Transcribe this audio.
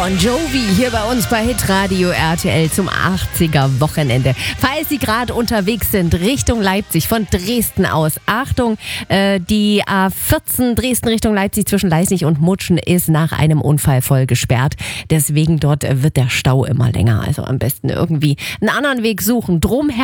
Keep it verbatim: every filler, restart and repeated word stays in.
Bon Jovi hier bei uns bei Hitradio R T L zum achtziger-Wochenende. Falls Sie gerade unterwegs sind, Richtung Leipzig, von Dresden aus. Achtung, äh, die A vierzehn Dresden Richtung Leipzig zwischen Leißnig und Mutschen ist nach einem Unfall voll gesperrt. Deswegen dort wird der Stau immer länger. Also am besten irgendwie einen anderen Weg suchen. Drumherum